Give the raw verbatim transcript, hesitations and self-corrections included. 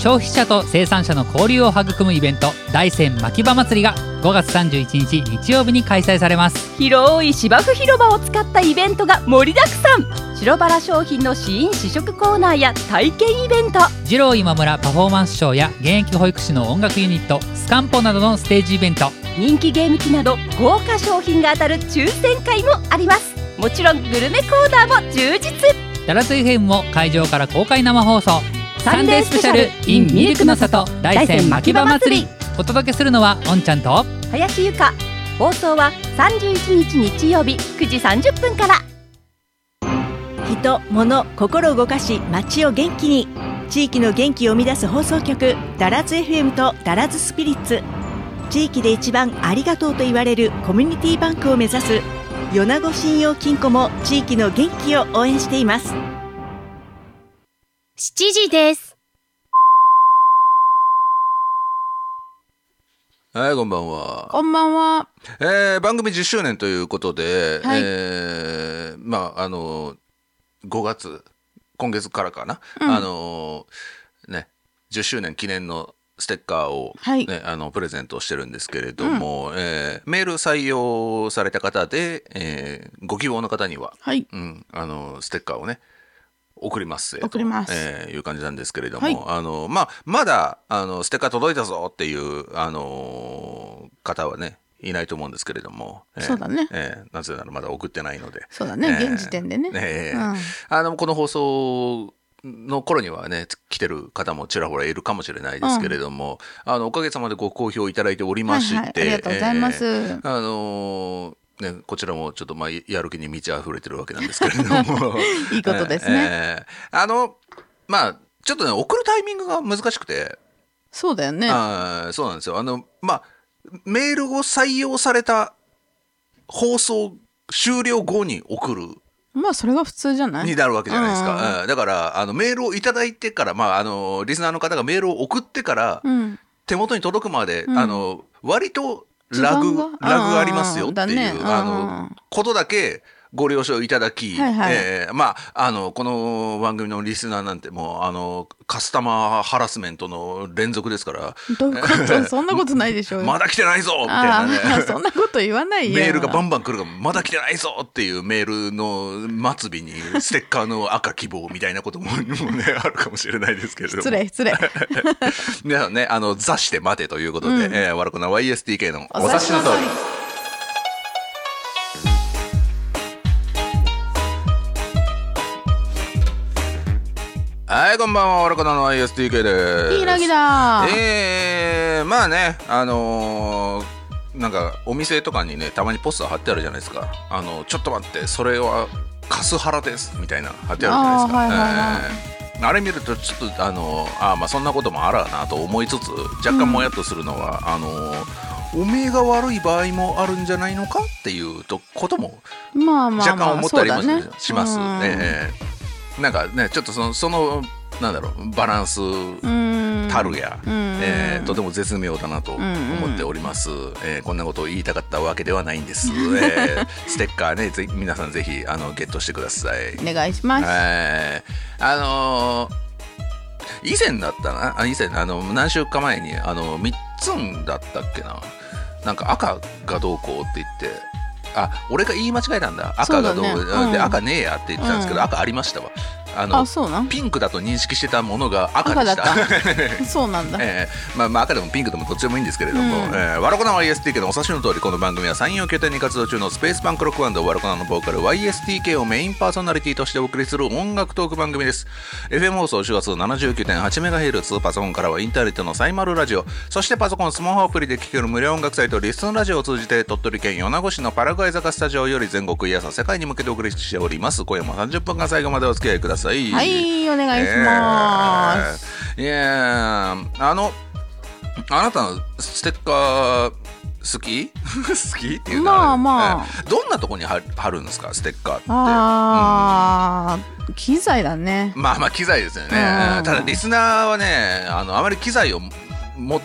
消費者と生産者の交流を育むイベント、大山牧場祭りがごがつさんじゅういちにち日曜日に開催されます。 広い芝生広場を使ったイベントが盛りだくさん。白バラ商品の試飲試食コーナーや体験イベント、 二郎今村パフォーマンスショーや現役保育士の音楽ユニットスカンポなどのステージイベント、 人気ゲーム機など豪華商品が当たる抽選会もあります。もちろんグルメコーナーも充実。 ダラス エフエム も会場から公開生放送、 サンデースペシャル in ミルクの里大山牧場祭り。 お届けするのはおんちゃんと林由香。放送はさんじゅういちにち日曜日くじさんじゅっぷんから。 人、物、心動かし街を元気に、地域の元気を生み出す放送局ダラズ エフエム とダラズスピリッツ。地域で一番ありがとうと言われるコミュニティバンクを目指す米子信用金庫も地域の元気を応援しています。 しちじです。 はい、こんばんは。 こんばんは。 えー、番組じゅっしゅうねんということで、 はい、 えー、まああのごがつ、今月からかな、うん、あのねじゅっしゅうねん記念のステッカーを、ね、はい、あのプレゼントしてるんですけれども、うん、えー、メール採用された方で、えー、ご希望の方には、はい、うん、あのステッカーをね送ります送ります、 えー、いう感じなんですけれども、はい、あのまあ、まだあのステッカー届いたぞっていう、あのー、方はねいないと思うんですけれども、 えー、そうだね、 えー、なぜならまだ送ってないので、 そうだね、えー、現時点でね、 えーうん、あのこの放送の頃にはね来てる方もちらほらいるかもしれないですけれども、うん、あのおかげさまでご好評いただいておりまして、はいはい、 ありがとうございます、えー、あのーね、こちらもちょっとまあやる気に満ち溢れてるわけなんですけれどもいいことですね、 えー、あのまあちょっとね送るタイミングが難しくて、 そうだよね、 あそうなんですよ。あのまあメールを採用された放送終了後に送る、 まあそれが普通じゃないになるわけじゃないですか、うん、だからあのメールをいただいてから、まあ、あのリスナーの方がメールを送ってから、うん、手元に届くまで、うん、あの割とラグラグありますよっていう、ね、あのことだけご了承いただき、はいはい、えー、まああのこの番組のリスナーなんてもうあのカスタマーハラスメントの連続ですから。 どういうことそんなことないでしょうよ。 まだ来てないぞみたいなねそんなこと言わないよ。 メールがバンバン来るからまだ来てないぞっていうメールの末尾にステッカーの赤希望みたいなことも、ね、あるかもしれないですけれども、 失礼失礼皆さんね、あの座して待てということで、うん、えー、わらこな ワイエスティーケー のお察しの通り。はい、こんばんは、わらこなの ワイエスティーケー です。 いいなぎだ。 えー、まあね、あのー、なんかお店とかにねたまにポスター貼ってあるじゃないですか。あのちょっと待ってそれはカスハラですみたいな貼ってあるじゃないですか。あ、はいはいはい、えー、あれ見るとちょっとあのあまあそんなこともあらなと思いつつ若干もやっとするのは、うん、あのおめえが悪い場合もあるんじゃないのかっていうとことも若干思ったりもします。えーなんかねちょっとその、そのなんだろうバランスたるや、えー、とても絶妙だなと思っております。えー、こんなことを言いたかったわけではないんです。えー、ステッカーねぜ皆さんぜひあのゲットしてください。 お願いします。 えー、あのー、以前だったなあ以前あの何週か前にあのみっつんだったっけななんか赤がどうこうって言ってあ俺が言い間違えたんだ赤がどう、ねうん、で赤ねえやって言ってたんですけど、うん、赤ありましたわ。あのあそうなんピンクだと認識してたものが赤でした。 赤だったそうなんだ、 えーまあ、まあ赤でもピンクでもどっちでもいいんですけれども、うん、えー、わらこな ワイエスティーケー のお察しの通りこの番組は山陽拠点に活動中のスペースパンクロックバンドわらこなのボーカル ワイエスティーケー をメインパーソナリティとしてお送りする音楽トーク番組です。 エフエム 放送周波数 ななじゅうきゅうてんはちメガヘルツ、 パソコンからはインターネットのサイマルラジオ、そしてパソコンスマホアプリで聴ける無料音楽サイトリスンラジオを通じて鳥取県米子市のパラグアイ坂スタジオより全国いやさ世界に向けてお送りしております。今夜もさんじゅっぷんかん最後までお付き合いください。 はい、お願いします。 えー、いやあのあなたのステッカー好き好きっていうか、 まあまあ、 えー、どんなとこに貼るんですかステッカーって。 あ、うん、機材だね。 まあまあ機材ですよね。ただリスナーはねあのあまり機材を持っ